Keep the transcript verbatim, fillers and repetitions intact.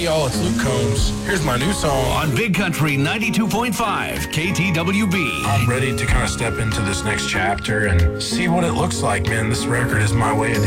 y'all, it's Luke Combs. Here's my new song. On Big Country ninety-two point five, K T W B. I'm ready to kind of step into this next chapter and see what it looks like, man. This record is my way of